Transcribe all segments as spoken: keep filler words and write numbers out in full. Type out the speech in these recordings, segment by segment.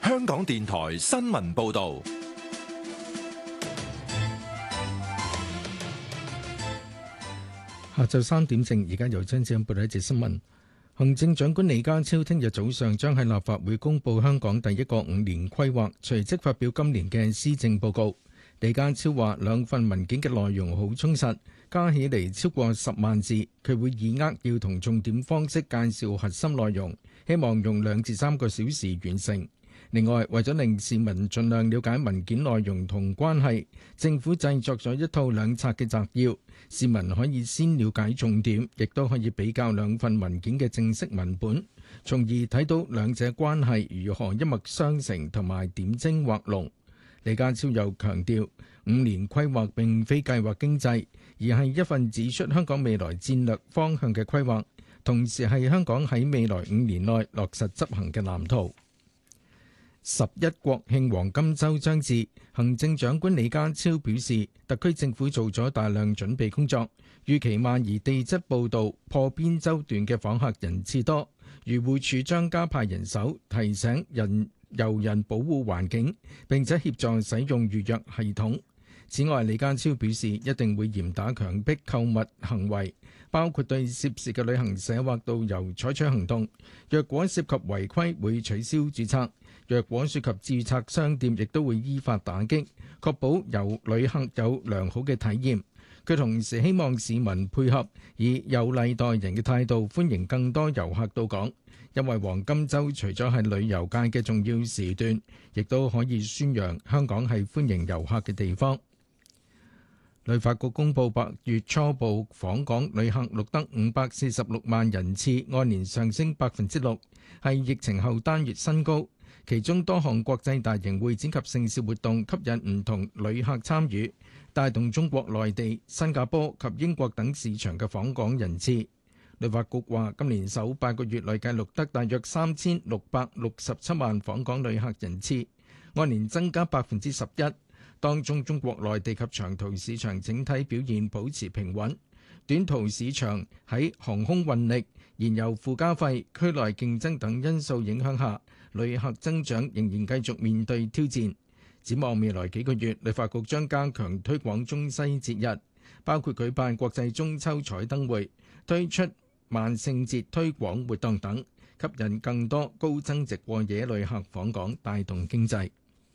香港電台新聞報道。 下晝三點正，而家由張志恩報道一節新聞。行政長官李家超聽日早上將喺立法會公布香港第一個五年規劃，隨即發表今年嘅施政報告。李家超話兩份文件嘅內容好充實，加起嚟超過十萬字，佢會以扼要同重點方式介紹核心內容，希望用兩至三個小時完成。另外，為咗令市民盡量了解文件內容同關係，政府製作咗一套兩冊嘅摘要，市民可以先了解重點，亦都可以比較兩份文件嘅正式文本，從而睇到兩者關係如何一脈相承同埋點睛畫龍。李家超又強調，五年規劃並非計劃經濟，而係一份指出香港未來戰略方向嘅規劃，同時係香港喺未來五年內落實執行嘅藍圖。十一國慶黃金週將至，行政長官李家超表示，特區政府做咗大量準備工作，預期萬宜地質報道破邊洲段嘅訪客人次多，漁護署將加派人手提醒人遊人保護環境，並且協助使用預約系統。此外，李家超表示一定會嚴打強迫購物行為，包括對涉事嘅旅行社或導遊採取行動，若果涉及違規會取消註冊，若果涉及註冊商店亦都會依法打擊，確保由旅客有良好嘅體驗。佢同時希望市民配合，以有禮待人嘅態度歡迎更多遊客到港，因為黃金週除咗係旅遊界嘅重要時段，亦都可以宣揚香港係歡迎遊客嘅地方。旅發局公布八月初步訪港旅客錄得五百四十六萬人次，按年上升百分之六，係疫情後單月新高。其中多項國際大型會展及盛事活動吸引唔同旅客參與，帶動中國內地、新加坡及英國等市場嘅訪港人次。旅發局話，今年首八個月累計錄得大約三千六百六十七萬訪港旅客人次，按年增加百分之十一。當中中國內地及長途市場整體表現保持平穩，短途市場喺航空運力、燃油附加費、區內競爭等因素影響下，旅客增長仍然繼續面對挑戰。展望未來幾個月，旅發局將加強推廣中西節日，包括舉辦國際中秋彩燈會、推出萬聖節推廣活動等，吸引更多高增值過夜旅客訪港，帶動經濟。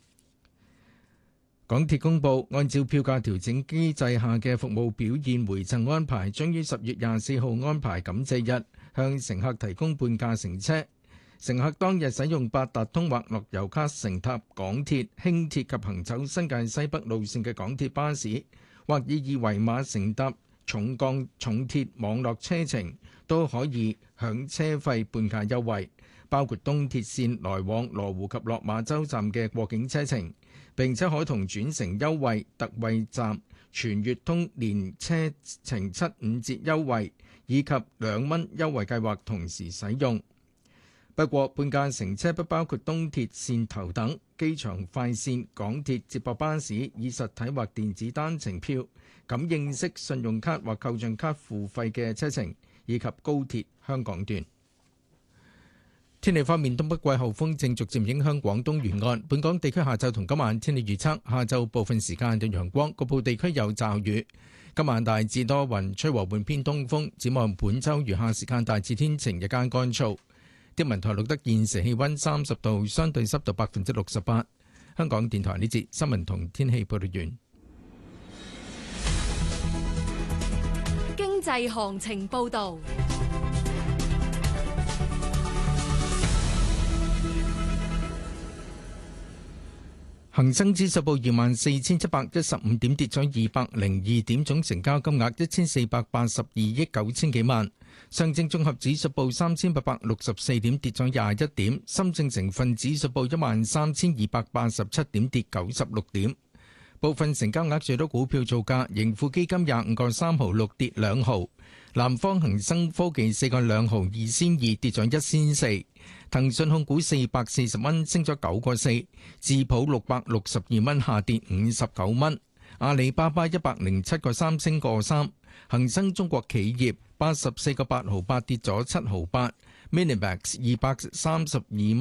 港鐵公佈，按照票價調整機制下嘅服務表現回贈安排，將於十月廿四號安排感謝日，向乘客提供半價乘車。乘客當日使用八達通或樂悠卡乘搭港鐵、輕鐵及行走新界西北路線嘅港鐵巴士，或以二維碼乘搭重鋼重鐵網絡車程，都可以享車費半價優惠，包括東鐵線來往羅湖及落馬洲站嘅過境車程，並且可同轉乘優惠特惠站全月通連車程七五折優惠以及兩蚊優惠計劃同時使用。不過，半價乘車不包括東鐵線頭等、機場快線、港鐵接駁巴士以實體或電子單程票、感應式信用卡或購進卡付費嘅車程，以及高鐵香港段。天氣方面，東北季候風正逐漸影響廣東沿岸。本港地區下晝同今晚天氣預測：下晝部分時間有陽光，局部地區有驟雨。今晚大致多雲，吹和緩偏東風。展望本週餘下時間大致天晴，日間乾燥。天文台錄得現時氣溫三十度，相對濕度百分之六十八。香港電台呢節新聞同天氣報道完。 經濟行情報道。 恒生指數報二萬四千七百一十五點，跌咗二百零二點，總成交金額一千四百八十二億九千幾萬。上證綜合指數報三千八百六十四點，跌咗廿一點。深證成分指數報一萬三千二百八十七點，跌九十六點。部分成交額最多股票造價：盈富基金廿五個三毫六，跌兩毫；南方恒生科技四個兩毫二仙二，跌咗一仙四。騰訊控股四百四十蚊，升咗九個四；智普六百六十二蚊，下跌五十九蚊；阿里巴巴一百零七個三，升個三；恒生中國企業八十四個八毫八，跌咗七毫八；Minimax二百三十二蚊。